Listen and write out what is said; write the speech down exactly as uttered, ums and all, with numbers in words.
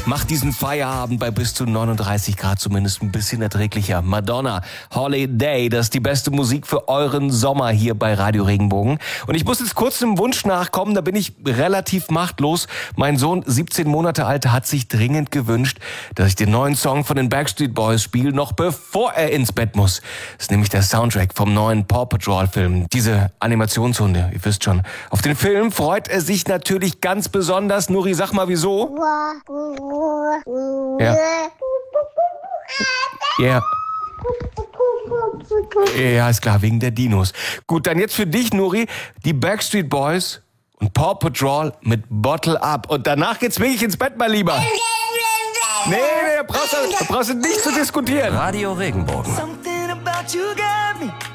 macht diesen Feierabend bei bis zu neununddreißig Grad zumindest ein bisschen erträglicher. Madonna, Holiday, das ist die beste Musik für euren Sommer hier bei Radio Regenbogen. Und ich muss jetzt kurz einem Wunsch nachkommen, da bin ich relativ machtlos. Mein Sohn, siebzehn Monate alt, hat sich dringend gewünscht, dass ich den neuen Song von den Backstreet Boys spiele, noch bevor er ins Bett muss. Das ist nämlich der Soundtrack vom neuen Paw Patrol Film. Diese Animationshunde, ihr wisst schon. Auf den Film freut er sich natürlich ganz besonders. Nuri, sag mal wieso? Ja. Ja. Ja, ist klar, wegen der Dinos. Gut, dann jetzt für dich, Nuri, die Backstreet Boys und Paw Patrol mit Bottle Up. Und danach geht's wirklich ins Bett, mein Lieber. Nee, nee, da brauchst du, da brauchst du nicht zu diskutieren. Radio Regenbogen. Something about you got me